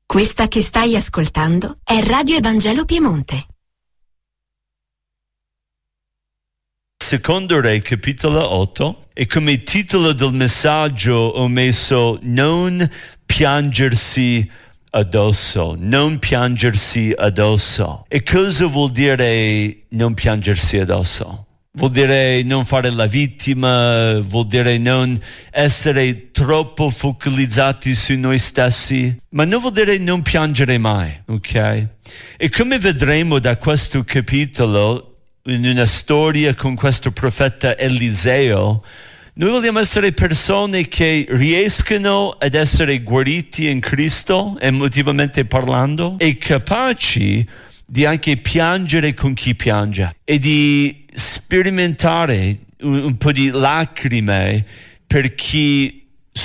Questa che stai ascoltando è Radio Evangelo Piemonte. Secondo Re, capitolo 8, e come titolo del messaggio ho messo non piangersi addosso, non piangersi addosso. E cosa vuol dire non piangersi addosso? Vuol dire non fare la vittima, vuol dire non essere troppo focalizzati su noi stessi, ma non vuol dire non piangere mai, ok? E come vedremo da questo capitolo, in una storia con questo profeta Eliseo, noi vogliamo essere persone che riescono ad essere guariti in Cristo, emotivamente parlando, e capaci di anche piangere con chi piange e di sperimentare un po' di lacrime per chi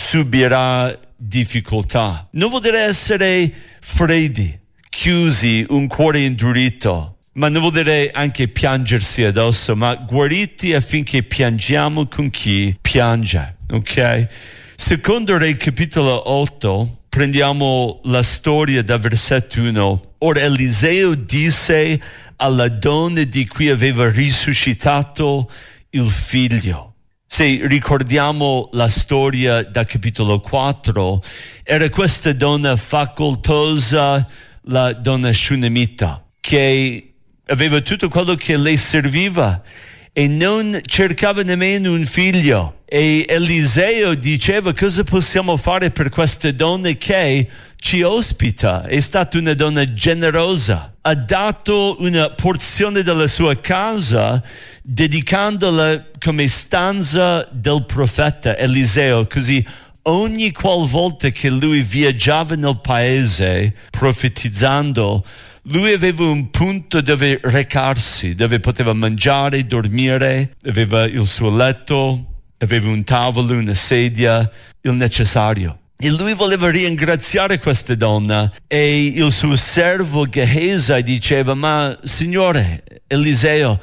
subirà difficoltà. Non vuol dire essere freddi, chiusi, un cuore indurito, ma non vuol dire anche piangersi addosso, ma guariti affinché piangiamo con chi piange, ok? Secondo Re capitolo 8, prendiamo la storia da versetto 1. Ora Eliseo disse alla donna di cui aveva risuscitato il figlio. Se ricordiamo la storia da capitolo 4, era questa donna facoltosa, la donna Shunammita, che aveva tutto quello che le serviva e non cercava nemmeno un figlio. E Eliseo diceva: cosa possiamo fare per questa donna che ci ospita? È stata una donna generosa, ha dato una porzione della sua casa dedicandola come stanza del profeta Eliseo, così ogni qualvolta che lui viaggiava nel paese profetizzando, lui aveva un punto dove recarsi, dove poteva mangiare, dormire, aveva il suo letto, aveva un tavolo, una sedia, il necessario. E lui voleva ringraziare questa donna, e il suo servo Gehazi diceva: ma signore Eliseo,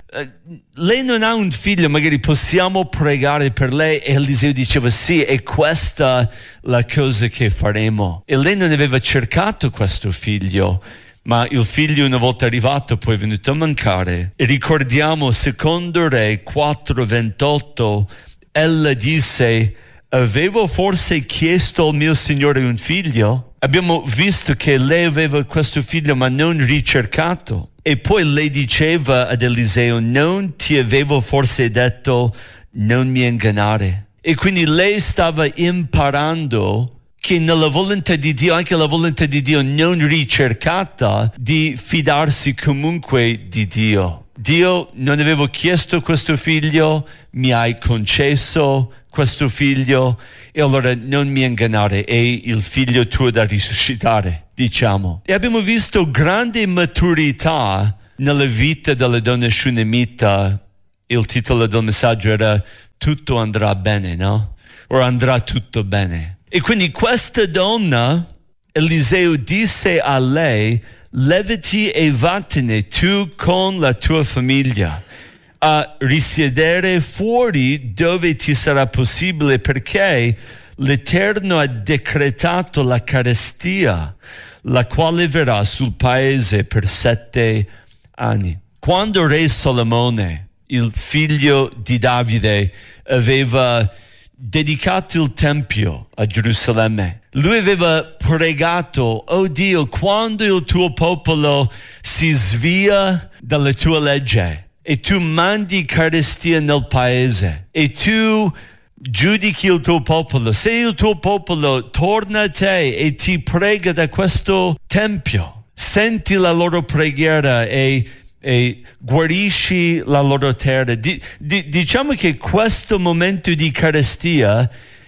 lei non ha un figlio, magari possiamo pregare per lei? E Eliseo diceva: sì, è questa la cosa che faremo. E lei non aveva cercato questo figlio, ma il figlio, una volta arrivato, poi è venuto a mancare. E ricordiamo secondo Re 4:28, ella disse: avevo forse chiesto al mio Signore un figlio? Abbiamo visto che lei aveva questo figlio ma non ricercato. E poi lei diceva ad Eliseo: non ti avevo forse detto non mi ingannare? E quindi lei stava imparando che nella volontà di Dio, anche la volontà di Dio non ricercata, di fidarsi comunque di Dio. Dio, non avevo chiesto questo figlio, mi hai concesso questo figlio, e allora non mi ingannare, è il figlio tuo da risuscitare, diciamo. E abbiamo visto grande maturità nella vita della donna Shunammita. Il titolo del messaggio era tutto andrà bene, no? O andrà tutto bene. E quindi questa donna, Eliseo disse a lei: levati e vattene tu con la tua famiglia a risiedere fuori dove ti sarà possibile, perché l'Eterno ha decretato la carestia, la quale verrà sul paese per 7 anni. Quando Re Solomone, il figlio di Davide, aveva dedicato il Tempio a Gerusalemme, lui aveva pregato: oh Dio, quando il tuo popolo si svia dalla tua legge e tu mandi carestia nel paese e tu giudichi il tuo popolo, se il tuo popolo torna a te e ti prega da questo Tempio, senti la loro preghiera e guarisci la loro terra. Diciamo che questo momento di carestia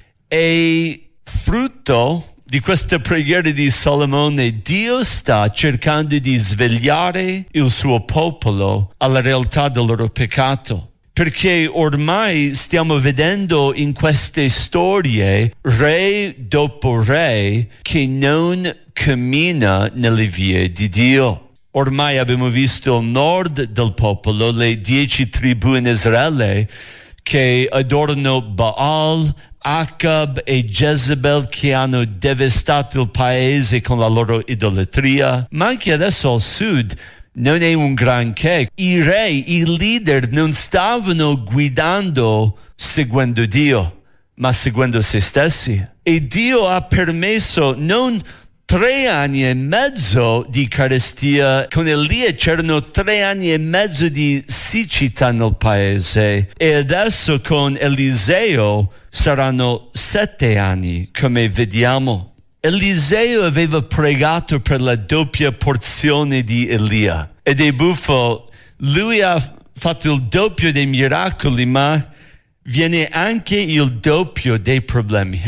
è frutto di questa preghiera di Solomone. Dio sta cercando di svegliare il suo popolo alla realtà del loro peccato, perché ormai stiamo vedendo in queste storie re dopo re che non cammina nelle vie di Dio. Ormai abbiamo visto il nord del popolo, le 10 tribù in Israele, che adorano Baal, Acab e Jezebel, che hanno devastato il paese con la loro idolatria. Ma anche adesso al sud non è un granché. I re, i leader non stavano guidando seguendo Dio, ma seguendo se stessi. E Dio ha permesso non 3 anni e mezzo di carestia. Con Elia c'erano 3 anni e mezzo di siccità nel paese, e adesso con Eliseo saranno 7 anni, come vediamo. Eliseo aveva pregato per la doppia porzione di Elia, ed è buffo, lui ha fatto il doppio dei miracoli, ma viene anche il doppio dei problemi.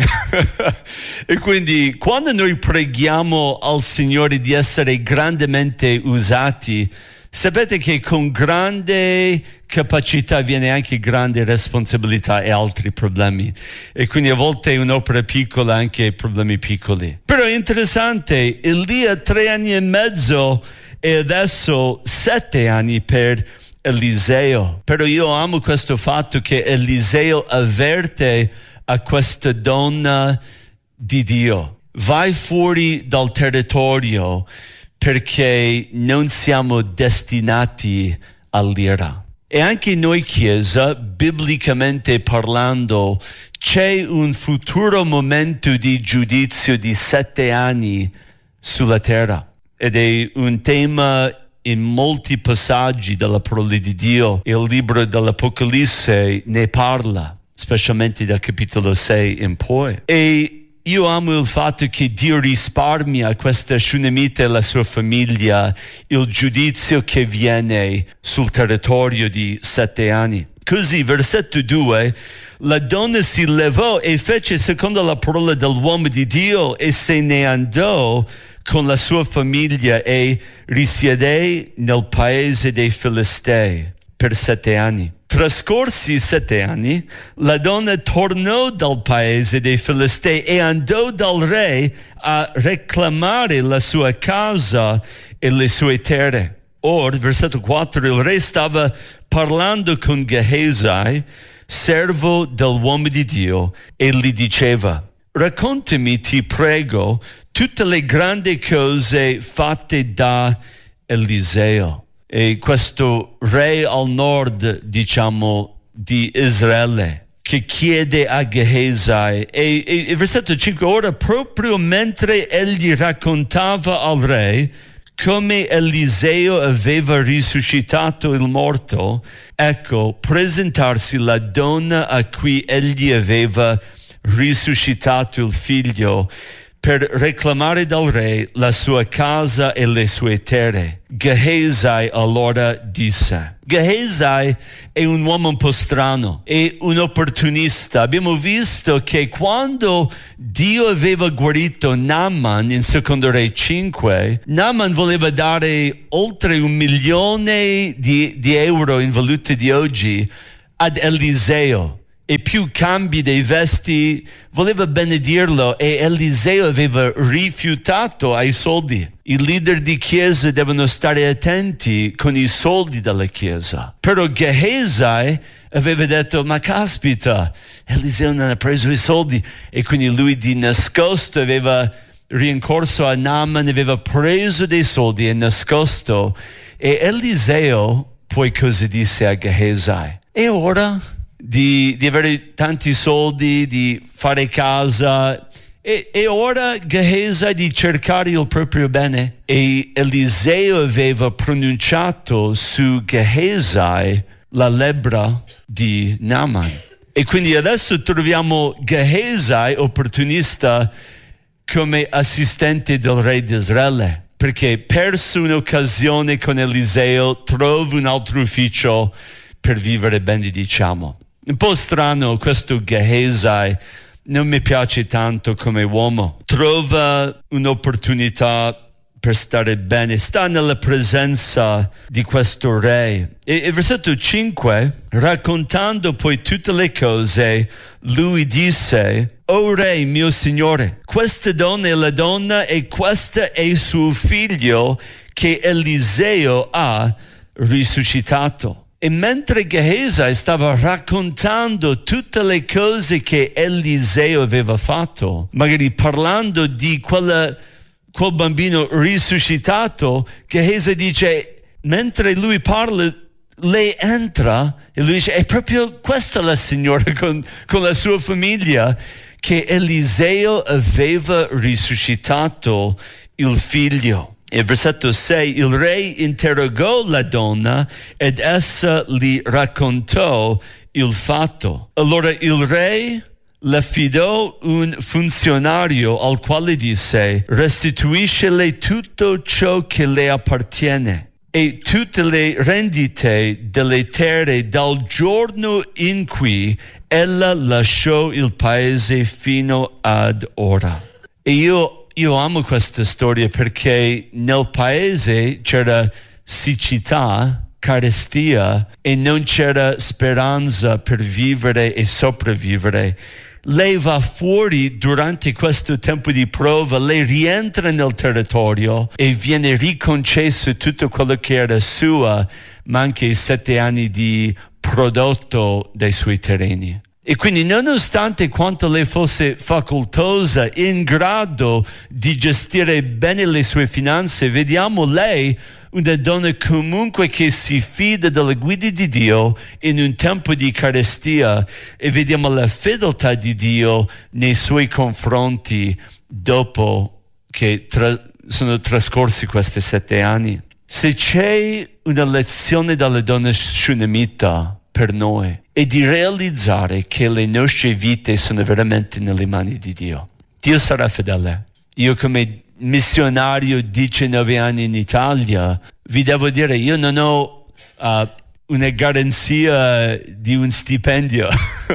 E quindi quando noi preghiamo al Signore di essere grandemente usati, sapete che con grande capacità viene anche grande responsabilità e altri problemi. E quindi a volte un'opera piccola, anche problemi piccoli. Però è interessante, Elia 3 anni e mezzo e adesso 7 anni per Eliseo. Però io amo questo fatto che Eliseo avverte a questa donna di Dio: vai fuori dal territorio perché non siamo destinati all'ira. E anche noi Chiesa, biblicamente parlando, c'è un futuro momento di giudizio di 7 anni sulla terra, ed è un tema in molti passaggi della parola di Dio. Il libro dell'Apocalisse ne parla, specialmente dal capitolo 6 in poi. E io amo il fatto che Dio risparmia a questa Shunamita e la sua famiglia il giudizio che viene sul territorio di 7 anni. Così, versetto 2, la donna si levò e fece secondo la parola dell'uomo di Dio e se ne andò con la sua famiglia e risiedé nel paese dei Filistei per 7 anni. Trascorsi 7 anni, la donna tornò dal paese dei Filistei e andò dal re a reclamare la sua casa e le sue terre. Or, versetto 4, il re stava parlando con Gehazi, servo dell'uomo di Dio, e gli diceva: raccontami, ti prego, tutte le grandi cose fatte da Eliseo. E questo re al nord, diciamo, di Israele, che chiede a Gehazi, e il versetto 5, ora proprio mentre egli raccontava al re come Eliseo aveva risuscitato il morto, ecco presentarsi la donna a cui egli aveva risuscitato il figlio per reclamare dal re la sua casa e le sue terre. Gehazi allora disse. Gehazi è un uomo un po' strano, è un opportunista. Abbiamo visto che quando Dio aveva guarito Naaman in Secondo Re 5, Naaman voleva dare oltre 1 milione di euro in valuta di oggi ad Eliseo. E più cambi dei vesti, voleva benedirlo, e Eliseo aveva rifiutato ai soldi. I leader di chiesa devono stare attenti con i soldi della chiesa. Però Gehazi aveva detto: ma caspita, Eliseo non ha preso i soldi, e quindi lui di nascosto aveva rincorso a Naaman, aveva preso dei soldi e nascosto. E Eliseo poi cosa disse a Gehazi? E ora di avere tanti soldi, di fare casa, e ora Gehazi di cercare il proprio bene. E Eliseo aveva pronunciato su Gehazi la lebbra di Naaman. E quindi adesso troviamo Gehazi, opportunista, come assistente del re di Israele, perché perso un'occasione con Eliseo, trova un altro ufficio per vivere bene, diciamo. Un po' strano questo Gehazi, non mi piace tanto come uomo. Trova un'opportunità per stare bene, sta nella presenza di questo re. E il versetto 5, raccontando poi tutte le cose, lui disse: o re mio signore, questa donna è la donna e questo è suo figlio che Eliseo ha risuscitato. E mentre Gehazi stava raccontando tutte le cose che Eliseo aveva fatto, magari parlando di quel bambino risuscitato, Gehazi dice, mentre lui parla, lei entra e lui dice, è proprio questa la signora con la sua famiglia, che Eliseo aveva risuscitato il figlio. E versetto 6, il re interrogò la donna ed essa gli raccontò il fatto. Allora il re le affidò un funzionario al quale disse, restituiscile tutto ciò che le appartiene e tutte le rendite delle terre dal giorno in cui ella lasciò il paese fino ad ora. E io amo questa storia perché nel paese c'era siccità, carestia e non c'era speranza per vivere e sopravvivere. Lei va fuori durante questo tempo di prova, lei rientra nel territorio e viene riconcesso tutto quello che era sua, ma anche i 7 anni di prodotto dai suoi terreni. E quindi nonostante quanto lei fosse facoltosa, in grado di gestire bene le sue finanze, vediamo lei una donna comunque che si fida della guida di Dio in un tempo di carestia, e vediamo la fedeltà di Dio nei suoi confronti dopo che sono trascorsi questi 7 anni. Se c'è una lezione dalla donna shunammita per noi, è di realizzare che le nostre vite sono veramente nelle mani di Dio. Dio sarà fedele. Io come missionario 19 anni in Italia, vi devo dire, io non ho una garanzia di un stipendio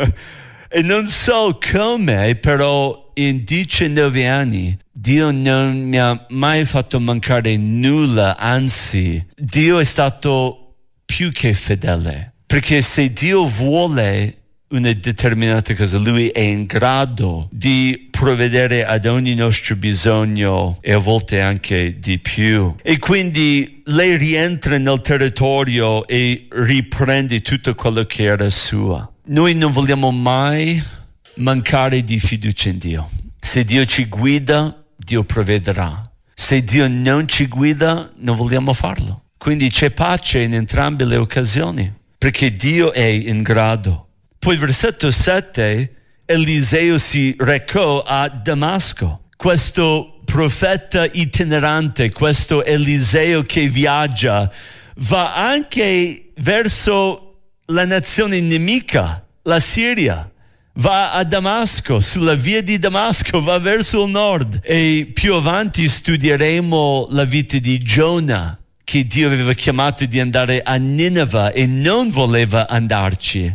e non so come, però in 19 anni Dio non mi ha mai fatto mancare nulla, anzi Dio è stato più che fedele, perché se Dio vuole una determinata cosa, Lui è in grado di provvedere ad ogni nostro bisogno e a volte anche di più. E quindi lei rientra nel territorio e riprende tutto quello che era sua. Noi non vogliamo mai mancare di fiducia in Dio. Se Dio ci guida, Dio provvederà. Se Dio non ci guida, non vogliamo farlo. Quindi c'è pace in entrambe le occasioni, perché Dio è in grado. Poi versetto 7, Eliseo si recò a Damasco. Questo profeta itinerante, questo Eliseo che viaggia, va anche verso la nazione nemica, la Siria. Va a Damasco, sulla via di Damasco, va verso il nord. E più avanti studieremo la vita di Giona, che Dio aveva chiamato di andare a Nineve e non voleva andarci.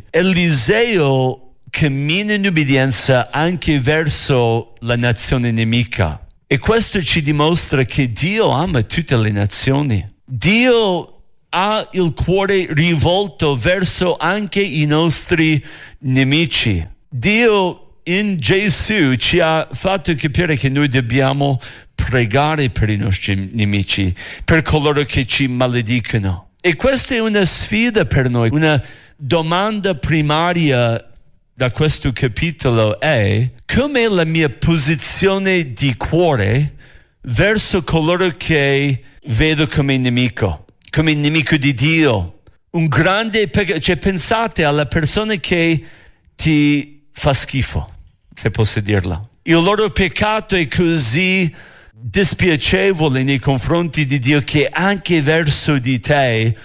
Eliseo cammina in ubbidienza anche verso la nazione nemica. E questo ci dimostra che Dio ama tutte le nazioni. Dio ha il cuore rivolto verso anche i nostri nemici. Dio in Gesù ci ha fatto capire che noi dobbiamo pregare per i nostri nemici, per coloro che ci maledicono. E questa è una sfida per noi. Una domanda primaria da questo capitolo è: com'è la mia posizione di cuore verso coloro che vedo come nemico di Dio? Un grande peccato. Cioè, pensate alla persona che ti fa schifo, se posso dirla. Il loro peccato è così dispiacevole nei confronti di Dio che anche verso di te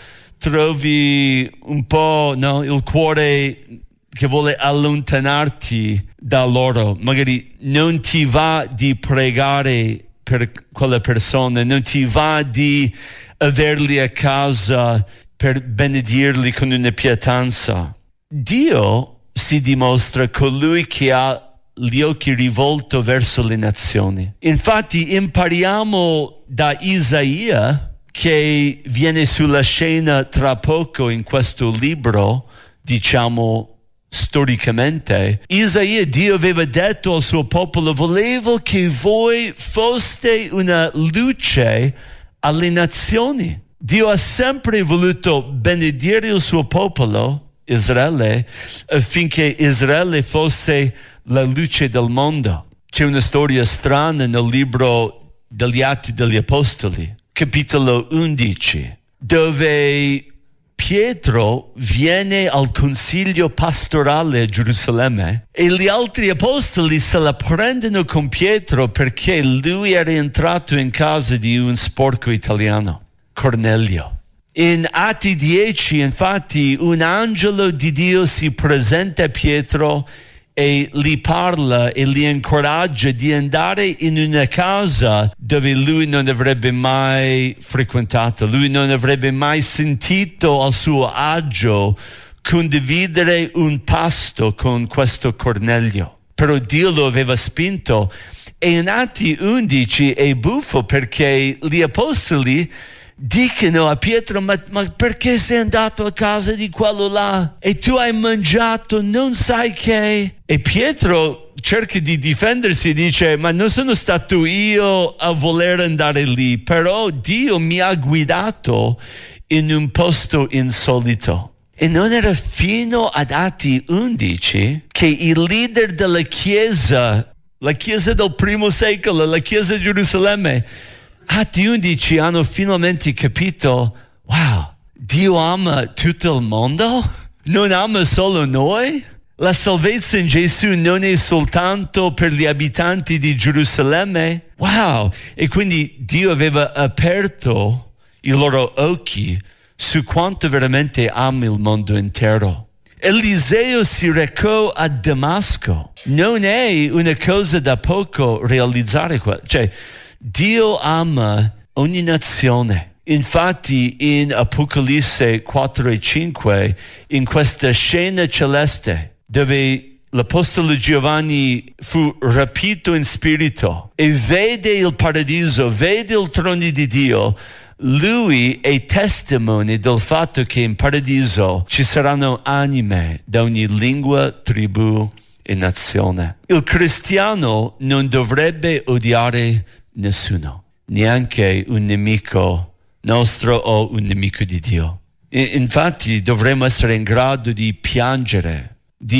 trovi un po', no, il cuore che vuole allontanarti da loro. Magari non ti va di pregare per quella persona, non ti va di averli a casa per benedirli con una pietanza. Dio si dimostra colui che ha gli occhi rivolti verso le nazioni. Infatti impariamo da Isaia, che viene sulla scena tra poco in questo libro, diciamo storicamente. Isaia, Dio aveva detto al suo popolo: volevo che voi foste una luce alle nazioni. Dio ha sempre voluto benedire il suo popolo, Israele, affinché Israele fosse la luce del mondo. C'è una storia strana nel libro degli Atti degli Apostoli, capitolo 11, dove Pietro viene al consiglio pastorale a Gerusalemme e gli altri apostoli se la prendono con Pietro perché lui era entrato in casa di un sporco italiano, Cornelio. In Atti 10, infatti, un angelo di Dio si presenta a Pietro e gli parla e gli incoraggia di andare in una casa dove lui non avrebbe mai frequentato, lui non avrebbe mai sentito al suo agio condividere un pasto con questo Cornelio. Però Dio lo aveva spinto, e in Atti 11 è buffo perché gli apostoli dicono a Pietro, ma perché sei andato a casa di quello là e tu hai mangiato non sai che? E Pietro cerca di difendersi e dice, ma non sono stato io a voler andare lì, però Dio mi ha guidato in un posto insolito. E non era fino ad Atti 11 che il leader della chiesa, la chiesa del primo secolo, la chiesa di Gerusalemme, Atti 11 hanno finalmente capito, wow, Dio ama tutto il mondo? Non ama solo noi? La salvezza in Gesù non è soltanto per gli abitanti di Gerusalemme? Wow! E quindi Dio aveva aperto i loro occhi su quanto veramente ama il mondo intero. Eliseo si recò a Damasco. Non è una cosa da poco realizzare qua. Cioè, Dio ama ogni nazione. Infatti in Apocalisse 4 e 5, in questa scena celeste, dove l'Apostolo Giovanni fu rapito in spirito e vede il paradiso, vede il trono di Dio, lui è testimone del fatto che in paradiso ci saranno anime da ogni lingua, tribù e nazione. Il cristiano non dovrebbe odiare nessuno, neanche un nemico nostro o un nemico di Dio. Infatti dovremmo essere in grado di piangere,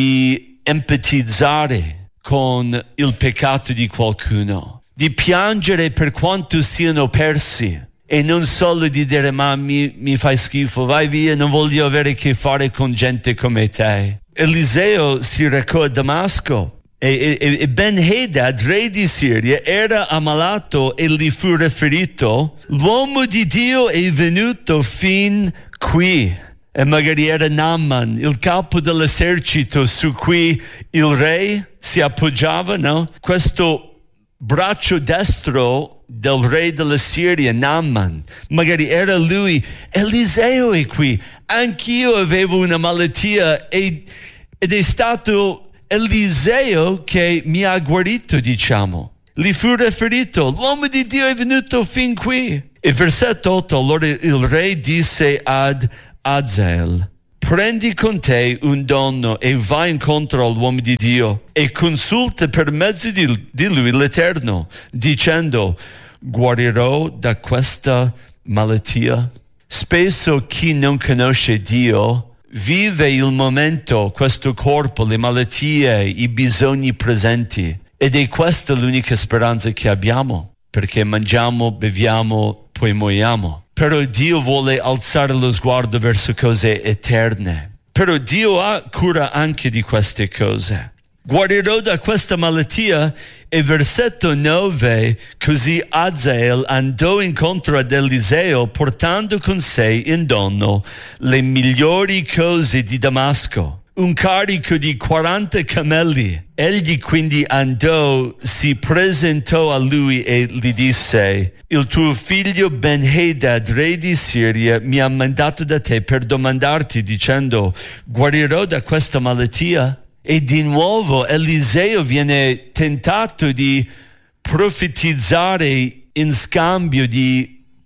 di empatizzare con il peccato di qualcuno, di piangere per quanto siano persi e non solo di dire ma mi fai schifo, vai via, non voglio avere a che fare con gente come te. Eliseo si recò a Damasco e Ben-Hadad, re di Siria, era ammalato e gli fu riferito, l'uomo di Dio è venuto fin qui. E magari era Naaman, il capo dell'esercito su cui il re si appoggiava, no? Questo braccio destro del re della Siria, Naaman, magari era lui. Eliseo è qui, anch'io avevo una malattia ed è stato Eliseo che mi ha guarito, diciamo. Gli fu riferito, l'uomo di Dio è venuto fin qui. E versetto 8, allora il re disse ad Azael, prendi con te un donno e vai incontro all'uomo di Dio e consulta per mezzo di lui l'Eterno, dicendo, guarirò da questa malattia. Spesso chi non conosce Dio vive il momento, questo corpo, le malattie, i bisogni presenti, ed è questa l'unica speranza che abbiamo, perché mangiamo, beviamo, poi moriamo. Però Dio vuole alzare lo sguardo verso cose eterne. Però Dio ha cura anche di queste cose. Guarirò da questa malattia. E versetto 9, così Azael andò incontro ad Eliseo portando con sé in dono le migliori cose di Damasco, un carico di 40 camelli. Egli quindi andò, si presentò a lui e gli disse, il tuo figlio Ben-Hadad, re di Siria, mi ha mandato da te per domandarti dicendo, guarirò da questa malattia? E di nuovo Eliseo viene tentato di profetizzare in scambio di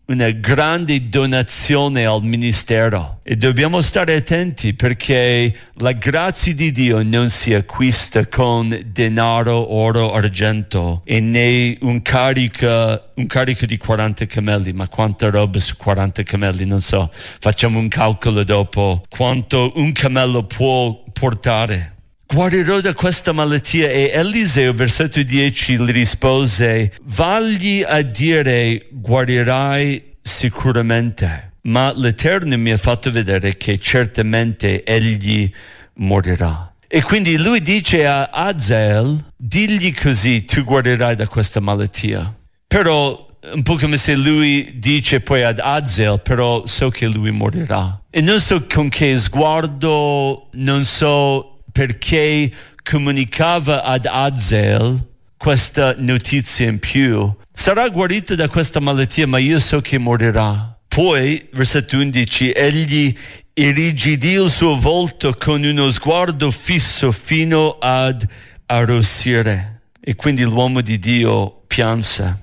una grande donazione al ministero e dobbiamo stare attenti perché la grazia di Dio non si acquista con denaro, oro, argento e né un carico di 40 camelli. Ma quanta roba su 40 camelli, non so, facciamo un calcolo dopo quanto un camello può portare. Guarirò da questa malattia. E Eliseo, versetto 10, gli rispose: vagli a dire guarirai sicuramente, ma l'Eterno mi ha fatto vedere che certamente egli morirà. E quindi lui dice a Azael: digli così, tu guarirai da questa malattia. Però un po' come se lui dice poi ad Azael: però so che lui morirà. E non so con che sguardo, non so perché comunicava ad Azael questa notizia in più. Sarà guarito da questa malattia, ma io so che morirà. Poi, versetto 11, egli irrigidì il suo volto con uno sguardo fisso fino ad arrossire. E quindi l'uomo di Dio pianse.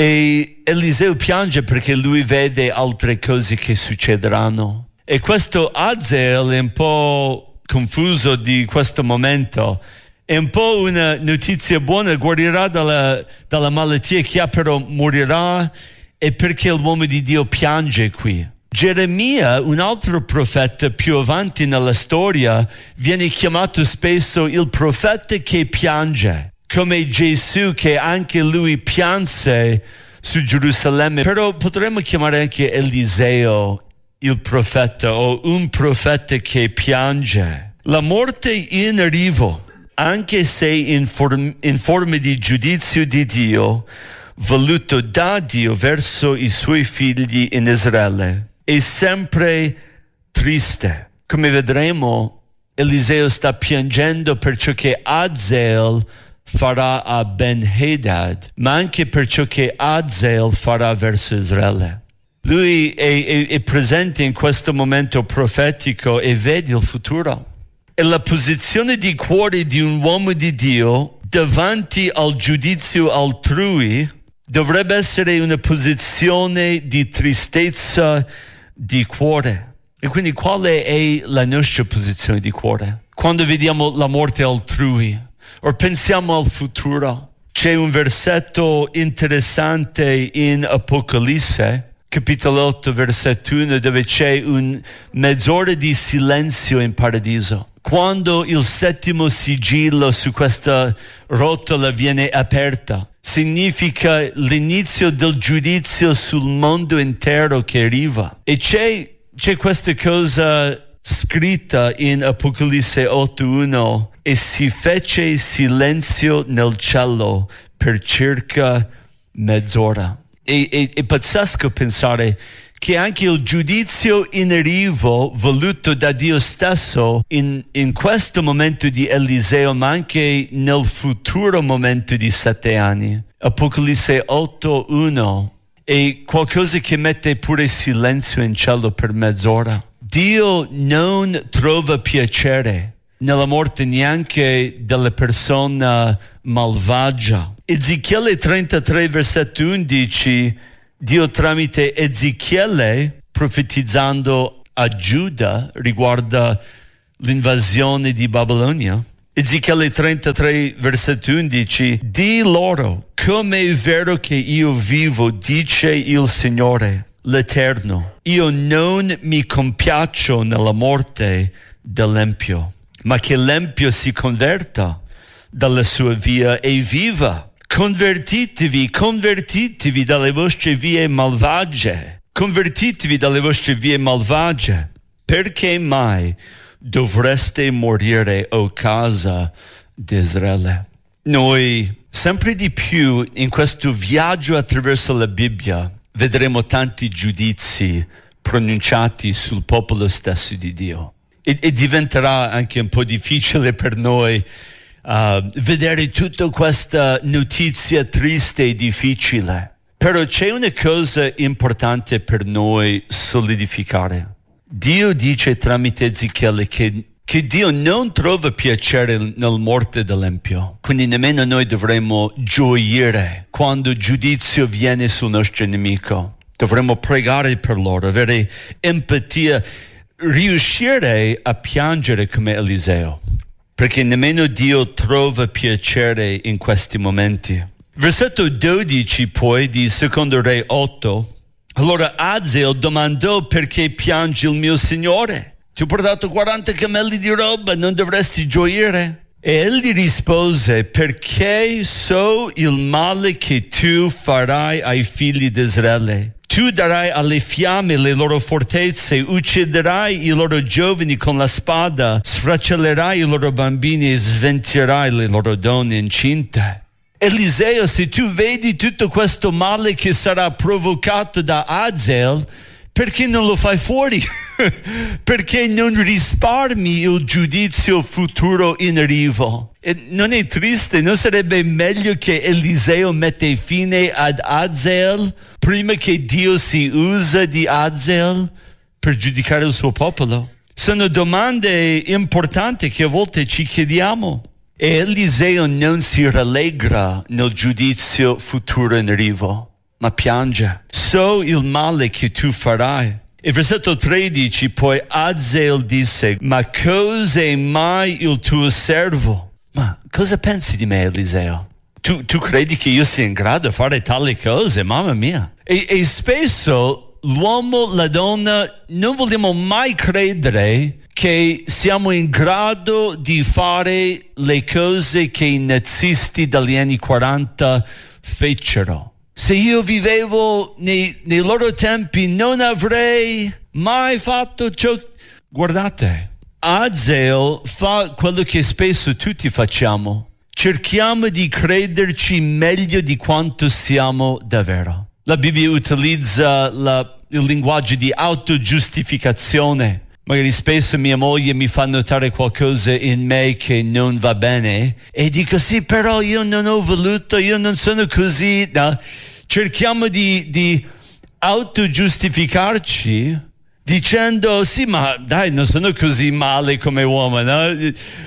E Eliseo piange perché lui vede altre cose che succederanno. E questo Azael è un po' confuso di questo momento. È un po' una notizia buona, guarirà dalla malattia che ha, però morirà. E perché l'uomo di Dio piange qui? Geremia, un altro profeta più avanti nella storia, viene chiamato spesso il profeta che piange, come Gesù che anche lui pianse su Gerusalemme. Però potremmo chiamare anche Eliseo il profeta o un profeta che piange. La morte in arrivo, anche se in forma di giudizio di Dio, voluto da Dio verso i suoi figli in Israele, è sempre triste. Come vedremo, Eliseo sta piangendo per ciò che Azael farà a Ben-Hadad, ma anche per ciò che Azael farà verso Israele. Lui è presente in questo momento profetico e vede il futuro. E la posizione di cuore di un uomo di Dio davanti al giudizio altrui dovrebbe essere una posizione di tristezza di cuore. E quindi quale è la nostra posizione di cuore? Quando vediamo la morte altrui o pensiamo al futuro. C'è un versetto interessante in Apocalisse, capitolo 8, versetto 1, dove c'è un mezz'ora di silenzio in paradiso. Quando il settimo sigillo su questa rotola viene aperta, significa l'inizio del giudizio sul mondo intero che arriva. E c'è questa cosa scritta in Apocalisse 8:1: e si fece silenzio nel cielo per circa mezz'ora. È pazzesco pensare che anche il giudizio in arrivo voluto da Dio stesso in questo momento di Eliseo, ma anche nel futuro momento di 7 anni. Apocalisse 8:1 è qualcosa che mette pure silenzio in cielo per mezz'ora. Dio non trova piacere nella morte neanche della persona malvagia. Ezechiele 33 versetto 11, Dio tramite Ezechiele, profetizzando a Giuda riguardo l'invasione di Babilonia, Ezechiele 33 versetto 11, di loro: come è vero che io vivo, dice il Signore l'Eterno, io non mi compiaccio nella morte dell'empio, ma che l'empio si converta dalla sua via e viva. Convertitevi dalle vostre vie malvagie. Convertitevi dalle vostre vie malvagie. Perché mai dovreste morire, o casa di Israele? Noi sempre di più in questo viaggio attraverso la Bibbia vedremo tanti giudizi pronunciati sul popolo stesso di Dio. E diventerà anche un po' difficile per noi vedere tutta questa notizia triste e difficile. Però c'è una cosa importante per noi solidificare. Dio dice tramite Ezechiele che Dio non trova piacere nella morte dell'empio. Quindi nemmeno noi dovremmo gioire quando giudizio viene sul nostro nemico. Dovremmo pregare per loro, avere empatia, riuscire a piangere come Eliseo, perché nemmeno Dio trova piacere in questi momenti. Versetto 12 poi di Secondo Re 8. Allora Azael domandò: perché piangi il mio signore? Ti ho portato 40 cammelli di roba, non dovresti gioire? E egli rispose: perché so il male che tu farai ai figli di Israele. Tu darai alle fiamme le loro fortezze, ucciderai i loro giovani con la spada, sfracellerai i loro bambini e sventerai le loro donne incinte. Eliseo, se tu vedi tutto questo male che sarà provocato da Azael, perché non lo fai fuori? Perché non risparmi il giudizio futuro in arrivo? E non è triste? Non sarebbe meglio che Eliseo mette fine ad Azael prima che Dio si usa di Azael per giudicare il suo popolo? Sono domande importanti che a volte ci chiediamo. E Eliseo non si rallegra nel giudizio futuro in arrivo, ma piange. So il male che tu farai. E versetto 13, poi Azael disse: ma cos'è mai il tuo servo? Ma cosa pensi di me, Eliseo? Tu credi che io sia in grado di fare tali cose? Mamma mia! E spesso l'uomo, la donna, non vogliamo mai credere che siamo in grado di fare le cose che i nazisti dagli anni 40 fecero. Se io vivevo nei loro tempi non avrei mai fatto ciò. Guardate, Azael fa quello che spesso tutti facciamo. Cerchiamo di crederci meglio di quanto siamo davvero. La Bibbia utilizza il linguaggio di autogiustificazione. Magari spesso mia moglie mi fa notare qualcosa in me che non va bene e dico: sì, però io non ho voluto, io non sono così. No? Cerchiamo di autogiustificarci dicendo: sì, ma dai, non sono così male come uomo, no?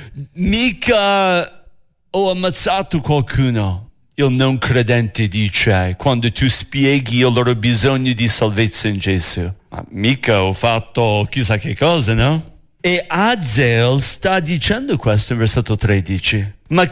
Mica ho ammazzato qualcuno. Il non credente dice, quando tu spieghi il loro bisogno di salvezza in Gesù: ma mica ho fatto chissà che cosa, no? E Azael sta dicendo questo in versetto 13. Ma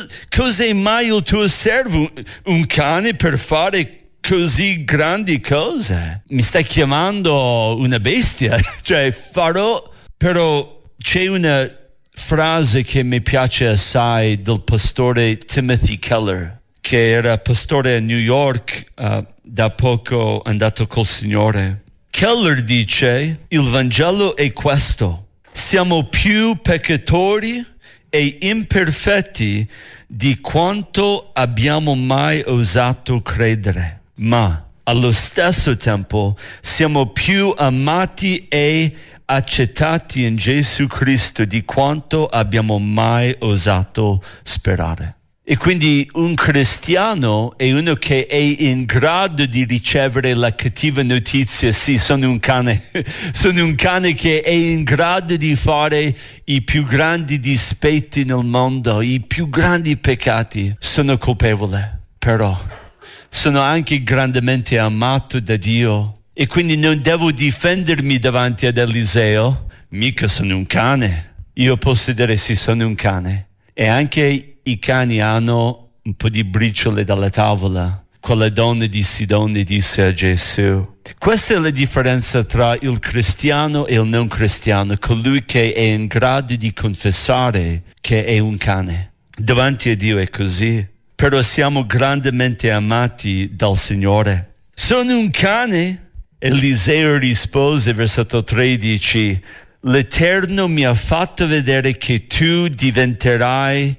cos'è mai il tuo servo? Un cane per fare così grandi cose? Mi stai chiamando una bestia? Cioè, farò... Però c'è una frase che mi piace assai del pastore Timothy Keller, che era pastore a New York, da poco andato col Signore. Keller dice: il Vangelo è questo: siamo più peccatori e imperfetti di quanto abbiamo mai osato credere, ma allo stesso tempo siamo più amati e accettati in Gesù Cristo di quanto abbiamo mai osato sperare. E quindi un cristiano è uno che è in grado di ricevere la cattiva notizia: sì, sono un cane, sono un cane che è in grado di fare i più grandi dispetti nel mondo, i più grandi peccati. Sono colpevole, però sono anche grandemente amato da Dio. E quindi non devo difendermi davanti ad Eliseo. Mica sono un cane. Io posso dire: sì, sono un cane. E anche i cani hanno un po' di briciole dalla tavola. Quella donna di Sidone disse a Gesù. Questa è la differenza tra il cristiano e il non cristiano: colui che è in grado di confessare che è un cane. Davanti a Dio è così. Però siamo grandemente amati dal Signore. Sono un cane? Eliseo rispose, versetto 13: l'Eterno mi ha fatto vedere che tu diventerai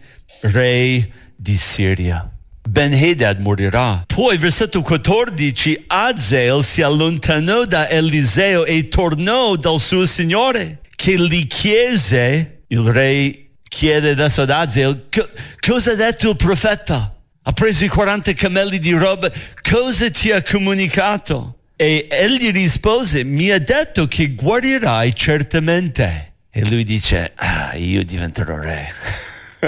re di Siria. Ben-Hadad morirà. Poi, versetto 14, Azael si allontanò da Eliseo e tornò dal suo signore, che gli chiese. Il re chiede adesso ad Azael: cosa ha detto il profeta? Ha preso i 40 cammelli di roba, cosa ti ha comunicato? E egli rispose: mi ha detto che guarirai certamente. E lui dice: io diventerò re.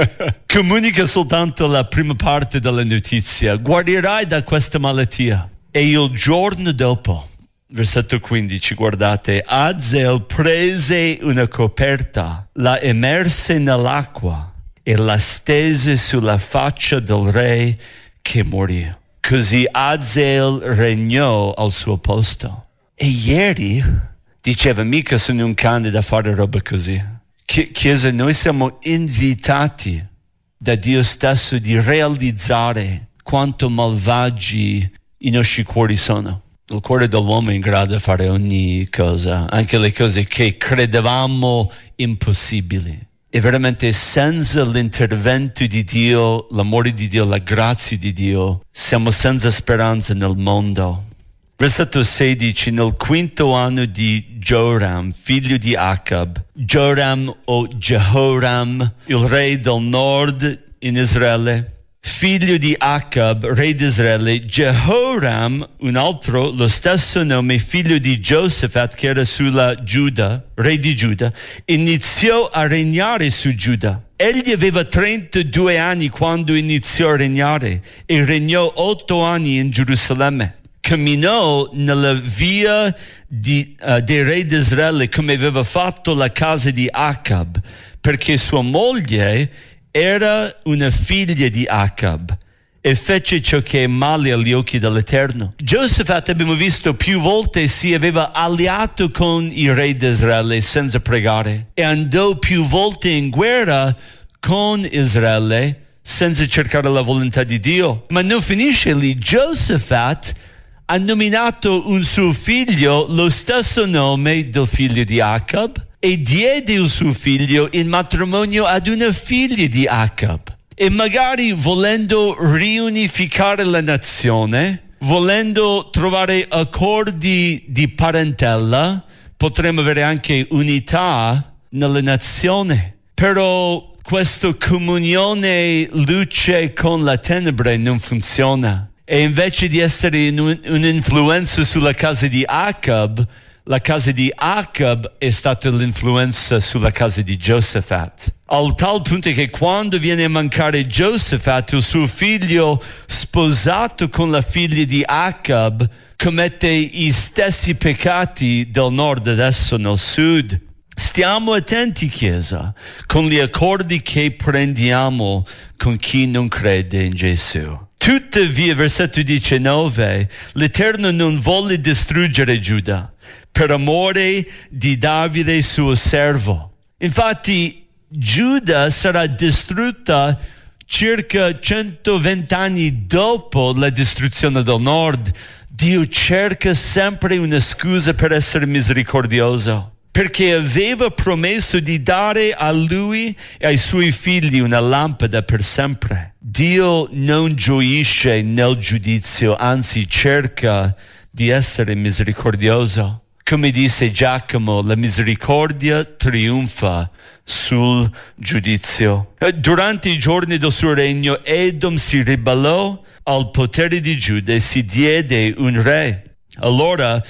Comunica soltanto la prima parte della notizia: guarirai da questa malattia. E il giorno dopo, versetto 15, guardate, Azael prese una coperta, la immerse nell'acqua e la stese sulla faccia del re che morì. Così Azael regnò al suo posto. E ieri diceva, mica sono un cane da fare roba così. Chiesa, noi siamo invitati da Dio stesso di realizzare quanto malvagi i nostri cuori sono. Il cuore dell'uomo è in grado di fare ogni cosa, anche le cose che credevamo impossibili. E veramente senza l'intervento di Dio, l'amore di Dio, la grazia di Dio, siamo senza speranza nel mondo. Versetto 16, nel 5° anno di Joram, figlio di Acab, Joram o Jehoram, il re del nord in Israele, figlio di Acab, re di Israele, Jehoram, un altro, lo stesso nome, figlio di Giosafat, che era sulla Giuda, re di Giuda, iniziò a regnare su Giuda. Egli aveva 32 anni quando iniziò a regnare e regnò 8 anni in Gerusalemme. Camminò nella via dei re di Israele come aveva fatto la casa di Acab, perché sua moglie era una figlia di Acab e fece ciò che è male agli occhi dell'Eterno. Giosafat, abbiamo visto più volte, si aveva alleato con i re di Israele senza pregare e andò più volte in guerra con Israele senza cercare la volontà di Dio. Ma non finisce lì. Giosafat ha nominato un suo figlio lo stesso nome del figlio di Acab e diede il suo figlio in matrimonio ad una figlia di Acab. E magari volendo riunificare la nazione, volendo trovare accordi di parentela, potremmo avere anche unità nella nazione. Però questa comunione luce con la tenebre non funziona. E invece di essere un'influenza sulla casa di Acab, la casa di Acab è stata l'influenza sulla casa di Giosafat. Al tal punto che quando viene a mancare Giosafat, il suo figlio sposato con la figlia di Acab, commette gli stessi peccati del nord adesso nel sud. Stiamo attenti, Chiesa, con gli accordi che prendiamo con chi non crede in Gesù. Tuttavia, versetto 19, l'Eterno non volle distruggere Giuda per amore di Davide suo servo. Infatti, Giuda sarà distrutta circa 120 anni dopo la distruzione del nord. Dio cerca sempre una scusa per essere misericordioso, perché aveva promesso di dare a lui e ai suoi figli una lampada per sempre. Dio non gioisce nel giudizio, anzi cerca di essere misericordioso. Come disse Giacomo, la misericordia trionfa sul giudizio. Durante i giorni del suo regno, Edom si ribellò al potere di Giuda e si diede un re. Allora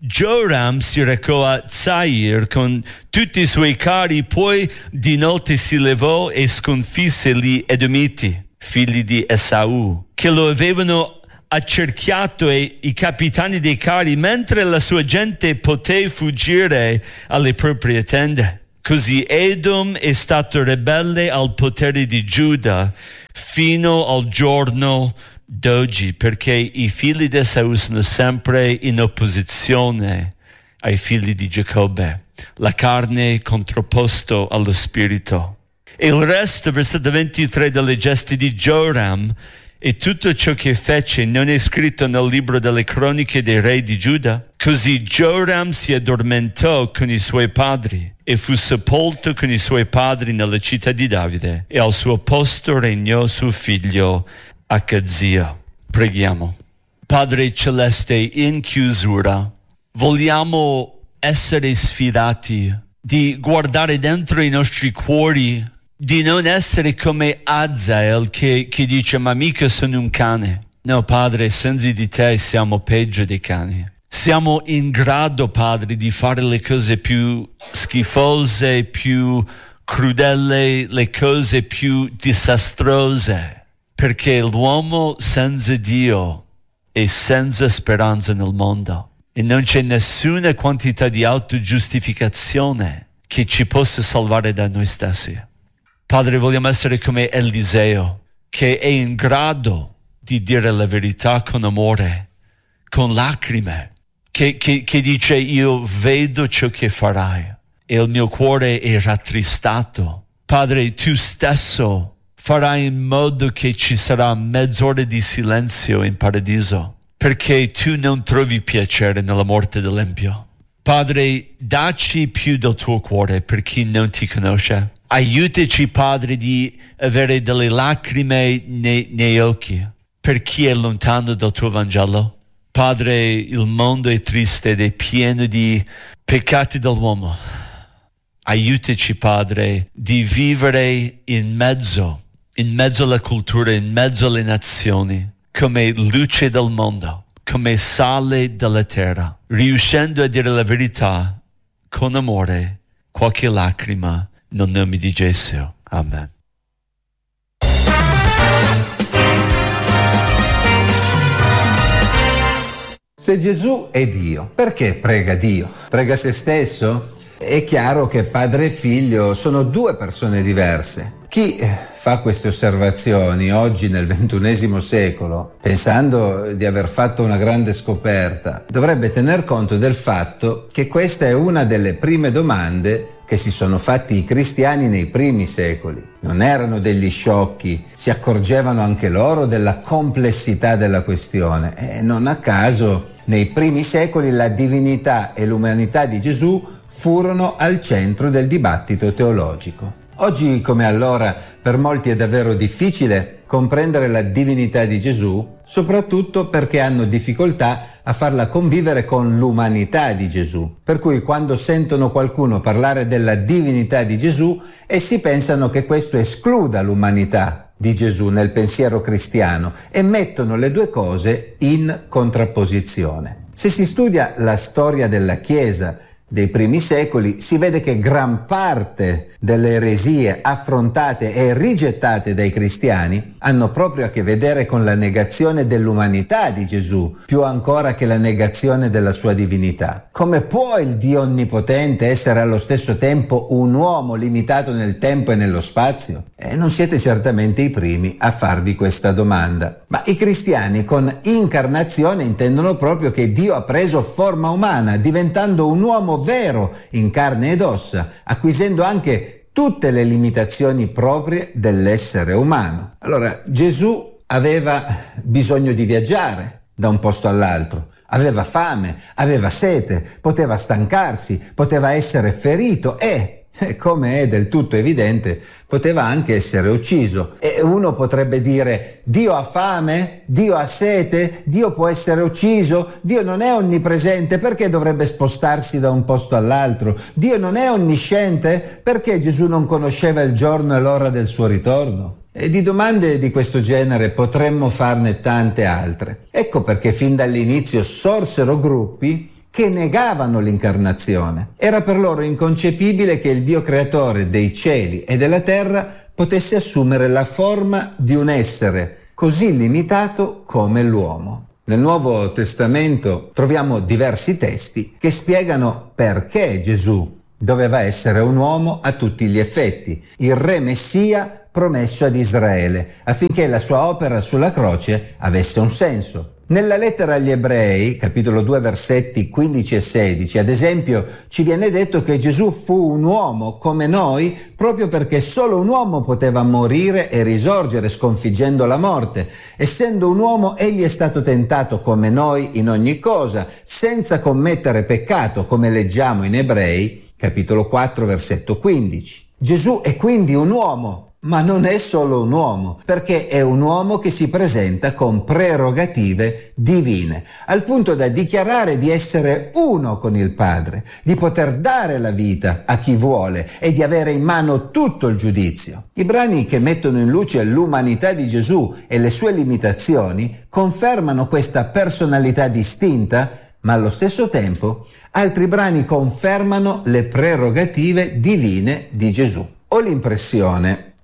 Joram si recò a Zair con tutti i suoi cari, poi di notte si levò e sconfisse gli Edomiti, figli di Esau, che lo avevano accerchiato, e i capitani dei carri, mentre la sua gente poté fuggire alle proprie tende. Così Edom è stato ribelle al potere di Giuda fino al giorno d'oggi, perché i figli di Esau sono sempre in opposizione ai figli di Giacobbe, la carne contrapposto allo spirito. E il resto, versetto 23, delle gesti di Joram e tutto ciò che fece non è scritto nel libro delle croniche dei re di Giuda. Così Joram si addormentò con i suoi padri e fu sepolto con i suoi padri nella città di Davide, e al suo posto regnò suo figlio Acazia. Preghiamo. Padre Celeste, in chiusura vogliamo essere sfidati di guardare dentro i nostri cuori, di non essere come Azael che dice: ma mica sono un cane. No, Padre, senza di te siamo peggio dei cani. Siamo in grado, Padre, di fare le cose più schifose, più crudeli, le cose più disastrose, perché l'uomo senza Dio e senza speranza nel mondo. E non c'è nessuna quantità di autogiustificazione che ci possa salvare da noi stessi. Padre, vogliamo essere come Eliseo, che è in grado di dire la verità con amore, con lacrime, che dice: io vedo ciò che farai e il mio cuore è rattristato. Padre, tu stesso farai in modo che ci sarà mezz'ora di silenzio in paradiso, perché tu non trovi piacere nella morte dell'empio. Padre, dacci più del tuo cuore per chi non ti conosce. Aiutaci, Padre, di avere delle lacrime nei occhi per chi è lontano dal tuo Vangelo. Padre, il mondo è triste ed è pieno di peccati dell'uomo. Aiutaci, Padre, di vivere in mezzo alla cultura, in mezzo alle nazioni, come luce del mondo, come sale della terra, riuscendo a dire la verità con amore, qualche lacrima, nel nome di Gesù. Amen. Se Gesù è Dio, perché prega Dio? Prega se stesso? È chiaro che padre e figlio sono due persone diverse. Chi fa queste osservazioni oggi nel XXI secolo, pensando di aver fatto una grande scoperta, dovrebbe tener conto del fatto che questa è una delle prime domande che si sono fatti i cristiani nei primi secoli. Non erano degli sciocchi, si accorgevano anche loro della complessità della questione e non a caso nei primi secoli la divinità e l'umanità di Gesù furono al centro del dibattito teologico. Oggi come allora per molti è davvero difficile comprendere la divinità di Gesù, soprattutto perché hanno difficoltà a farla convivere con l'umanità di Gesù. Per cui quando sentono qualcuno parlare della divinità di Gesù, essi pensano che questo escluda l'umanità di Gesù nel pensiero cristiano e mettono le due cose in contrapposizione. Se si studia la storia della Chiesa dei primi secoli, si vede che gran parte delle eresie affrontate e rigettate dai cristiani hanno proprio a che vedere con la negazione dell'umanità di Gesù, più ancora che la negazione della sua divinità. Come può il Dio onnipotente essere allo stesso tempo un uomo limitato nel tempo e nello spazio? E non siete certamente i primi a farvi questa domanda. Ma i cristiani con incarnazione intendono proprio che Dio ha preso forma umana, diventando un uomo vero in carne ed ossa, acquisendo anche tutte le limitazioni proprie dell'essere umano. Allora, Gesù aveva bisogno di viaggiare da un posto all'altro, aveva fame, aveva sete, poteva stancarsi, poteva essere ferito e, come è del tutto evidente, poteva anche essere ucciso. E uno potrebbe dire: Dio ha fame? Dio ha sete? Dio può essere ucciso? Dio non è onnipresente? Perché dovrebbe spostarsi da un posto all'altro? Dio non è onnisciente? Perché Gesù non conosceva il giorno e l'ora del suo ritorno? E di domande di questo genere potremmo farne tante altre. Ecco perché fin dall'inizio sorsero gruppi che negavano l'incarnazione. Era per loro inconcepibile che il Dio creatore dei cieli e della terra potesse assumere la forma di un essere così limitato come l'uomo. Nel Nuovo Testamento troviamo diversi testi che spiegano perché Gesù doveva essere un uomo a tutti gli effetti, il re Messia promesso ad Israele, affinché la sua opera sulla croce avesse un senso. Nella lettera agli Ebrei, capitolo 2, versetti 15 e 16, ad esempio, ci viene detto che Gesù fu un uomo come noi proprio perché solo un uomo poteva morire e risorgere sconfiggendo la morte. Essendo un uomo, egli è stato tentato come noi in ogni cosa, senza commettere peccato, come leggiamo in Ebrei, capitolo 4, versetto 15. Gesù è quindi un uomo. Ma non è solo un uomo, perché è un uomo che si presenta con prerogative divine, al punto da dichiarare di essere uno con il Padre, di poter dare la vita a chi vuole e di avere in mano tutto il giudizio. I brani che mettono in luce l'umanità di Gesù e le sue limitazioni confermano questa personalità distinta, ma allo stesso tempo altri brani confermano le prerogative divine di Gesù. Ho l'impressione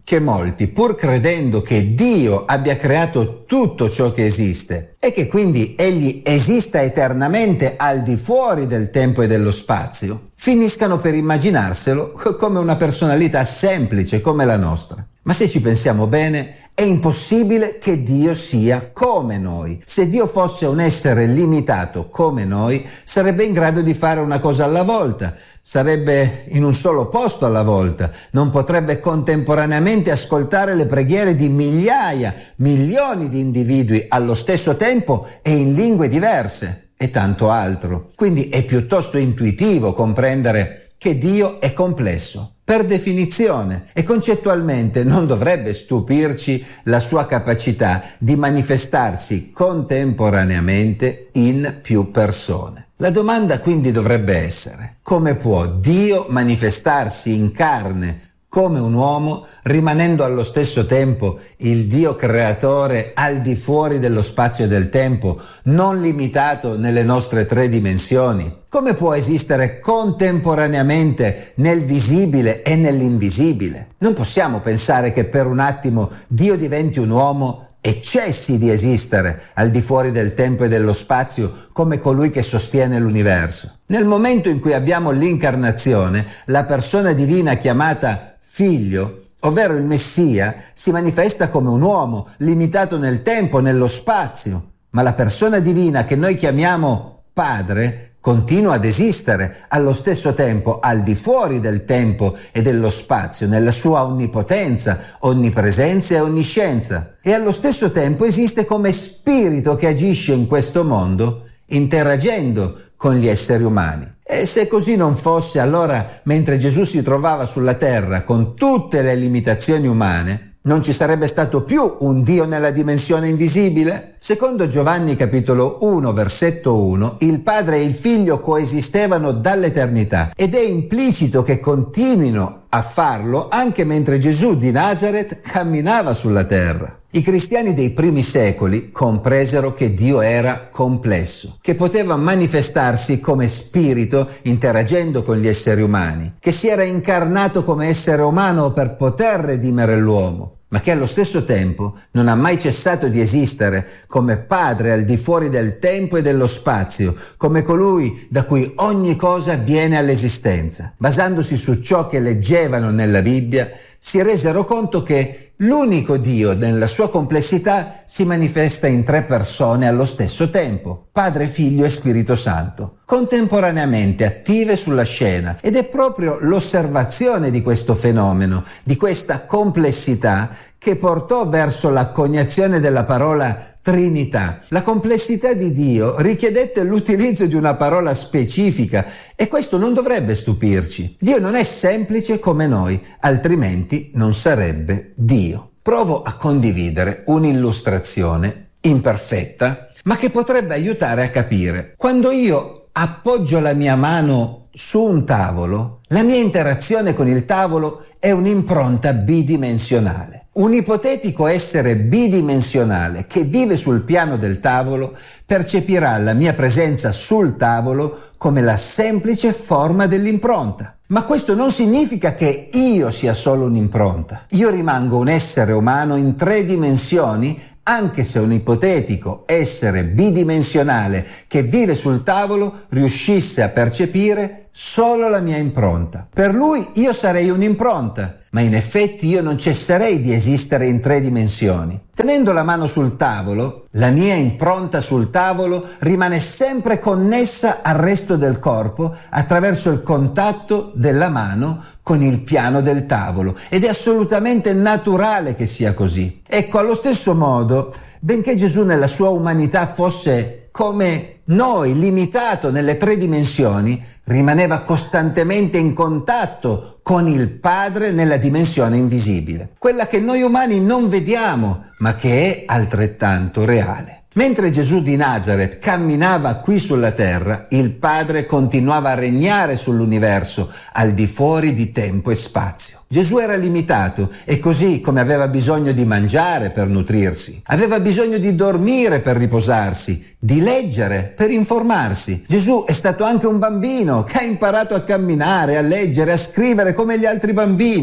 che molti, pur credendo che Dio abbia creato tutto ciò che esiste e che quindi Egli esista eternamente al di fuori del tempo e dello spazio, finiscano per immaginarselo come una personalità semplice come la nostra. Ma se ci pensiamo bene, è impossibile che Dio sia come noi. Se Dio fosse un essere limitato come noi, sarebbe in grado di fare una cosa alla volta, sarebbe in un solo posto alla volta, non potrebbe contemporaneamente ascoltare le preghiere di migliaia, milioni di individui allo stesso tempo e in lingue diverse e tanto altro. Quindi è piuttosto intuitivo comprendere che Dio è complesso per definizione e concettualmente non dovrebbe stupirci la sua capacità di manifestarsi contemporaneamente in più persone. La domanda quindi dovrebbe essere: come può Dio manifestarsi in carne come un uomo, rimanendo allo stesso tempo il Dio creatore al di fuori dello spazio e del tempo, non limitato nelle nostre 3 dimensioni? Come può esistere contemporaneamente nel visibile e nell'invisibile? Non possiamo pensare che per un attimo Dio diventi un uomo e cessi di esistere al di fuori del tempo e dello spazio come colui che sostiene l'universo. Nel momento in cui abbiamo l'incarnazione, la persona divina chiamata Figlio, ovvero il Messia, si manifesta come un uomo limitato nel tempo, nello spazio, ma la persona divina che noi chiamiamo Padre continua ad esistere allo stesso tempo al di fuori del tempo e dello spazio, nella sua onnipotenza, onnipresenza e onniscienza, e allo stesso tempo esiste come spirito che agisce in questo mondo interagendo con gli esseri umani. E se così non fosse, allora mentre Gesù si trovava sulla terra con tutte le limitazioni umane, non ci sarebbe stato più un Dio nella dimensione invisibile? Secondo Giovanni capitolo 1 versetto 1, il Padre e il Figlio coesistevano dall'eternità ed è implicito che continuino a farlo anche mentre Gesù di Nazaret camminava sulla terra. I cristiani dei primi secoli compresero che Dio era complesso, che poteva manifestarsi come spirito interagendo con gli esseri umani, che si era incarnato come essere umano per poter redimere l'uomo, ma che allo stesso tempo non ha mai cessato di esistere come Padre al di fuori del tempo e dello spazio, come colui da cui ogni cosa viene all'esistenza. Basandosi su ciò che leggevano nella Bibbia, si resero conto che l'unico Dio nella sua complessità si manifesta in 3 persone allo stesso tempo, Padre, Figlio e Spirito Santo, contemporaneamente attive sulla scena, ed è proprio l'osservazione di questo fenomeno, di questa complessità, che portò verso la coniazione della parola Trinità. La complessità di Dio richiedette l'utilizzo di una parola specifica e questo non dovrebbe stupirci. Dio non è semplice come noi, altrimenti non sarebbe Dio. Provo a condividere un'illustrazione imperfetta, ma che potrebbe aiutare a capire. Quando io appoggio la mia mano su un tavolo, la mia interazione con il tavolo è un'impronta bidimensionale. Un ipotetico essere bidimensionale che vive sul piano del tavolo percepirà la mia presenza sul tavolo come la semplice forma dell'impronta. Ma questo non significa che io sia solo un'impronta. Io rimango un essere umano in 3 dimensioni, anche se un ipotetico essere bidimensionale che vive sul tavolo riuscisse a percepire solo la mia impronta. Per lui io sarei un'impronta, ma in effetti io non cesserei di esistere in 3 dimensioni. Tenendo la mano sul tavolo, la mia impronta sul tavolo rimane sempre connessa al resto del corpo attraverso il contatto della mano con il piano del tavolo, ed è assolutamente naturale che sia così. Ecco, allo stesso modo, benché Gesù nella sua umanità fosse come noi, limitato nelle 3 dimensioni, rimaneva costantemente in contatto con il Padre nella dimensione invisibile, quella che noi umani non vediamo, ma che è altrettanto reale. Mentre Gesù di Nazaret camminava qui sulla terra, il Padre continuava a regnare sull'universo, al di fuori di tempo e spazio. Gesù era limitato e così come aveva bisogno di mangiare per nutrirsi, aveva bisogno di dormire per riposarsi, di leggere per informarsi. Gesù è stato anche un bambino che ha imparato a camminare, a leggere, a scrivere come gli altri bambini.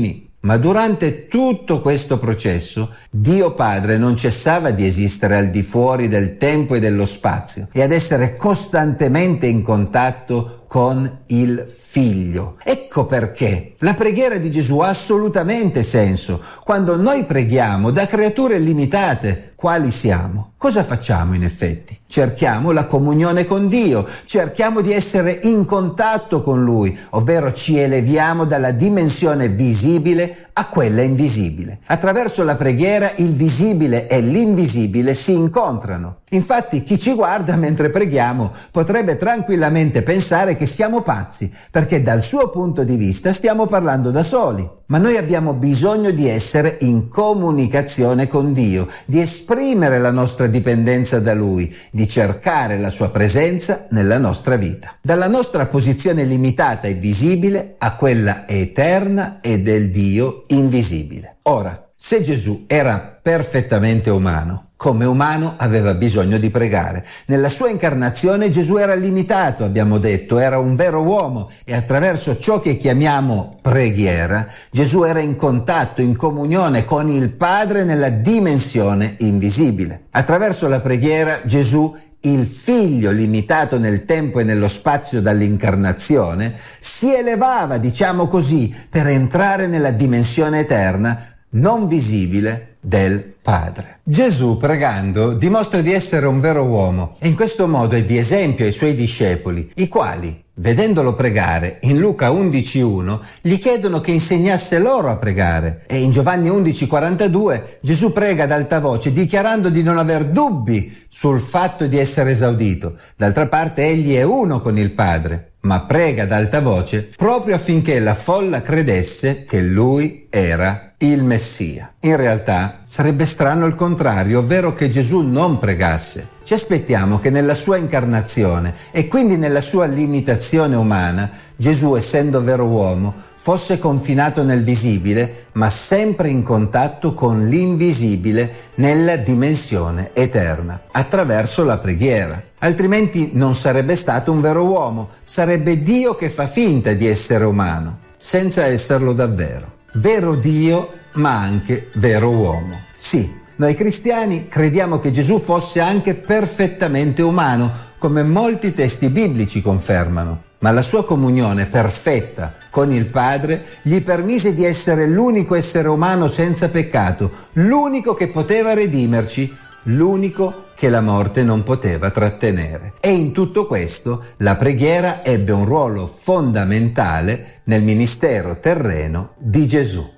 Ma durante tutto questo processo, Dio Padre non cessava di esistere al di fuori del tempo e dello spazio e ad essere costantemente in contatto con il Figlio. Ecco perché la preghiera di Gesù ha assolutamente senso. Quando noi preghiamo da creature limitate, quali siamo? Cosa facciamo in effetti? Cerchiamo la comunione con Dio, cerchiamo di essere in contatto con Lui, ovvero ci eleviamo dalla dimensione visibile a quella invisibile. Attraverso la preghiera il visibile e l'invisibile si incontrano. Infatti chi ci guarda mentre preghiamo potrebbe tranquillamente pensare che siamo pazzi, perché dal suo punto di vista stiamo parlando da soli. Ma noi abbiamo bisogno di essere in comunicazione con Dio, di esprimere la nostra dipendenza da Lui, di cercare la sua presenza nella nostra vita. Dalla nostra posizione limitata e visibile a quella eterna e del Dio invisibile. Ora, se Gesù era perfettamente umano, come umano aveva bisogno di pregare. Nella sua incarnazione Gesù era limitato, abbiamo detto, era un vero uomo e attraverso ciò che chiamiamo preghiera, Gesù era in contatto, in comunione con il Padre nella dimensione invisibile. Attraverso la preghiera Gesù, il Figlio limitato nel tempo e nello spazio dall'incarnazione, si elevava, diciamo così, per entrare nella dimensione eterna, non visibile, del Padre. Gesù, pregando, dimostra di essere un vero uomo e in questo modo è di esempio ai suoi discepoli, i quali, vedendolo pregare, in Luca 11,1 gli chiedono che insegnasse loro a pregare e in Giovanni 11,42 Gesù prega ad alta voce dichiarando di non aver dubbi sul fatto di essere esaudito. D'altra parte egli è uno con il Padre, ma prega ad alta voce proprio affinché la folla credesse che lui era il Messia. In realtà sarebbe strano il contrario, ovvero che Gesù non pregasse. Ci aspettiamo che nella sua incarnazione e quindi nella sua limitazione umana, Gesù, essendo vero uomo, fosse confinato nel visibile, ma sempre in contatto con l'invisibile nella dimensione eterna, attraverso la preghiera. Altrimenti non sarebbe stato un vero uomo, sarebbe Dio che fa finta di essere umano, senza esserlo davvero. Vero Dio, ma anche vero uomo. Sì, noi cristiani crediamo che Gesù fosse anche perfettamente umano, come molti testi biblici confermano, ma la sua comunione perfetta con il Padre gli permise di essere l'unico essere umano senza peccato, l'unico che poteva redimerci, l'unico che la morte non poteva trattenere. E in tutto questo la preghiera ebbe un ruolo fondamentale nel ministero terreno di Gesù.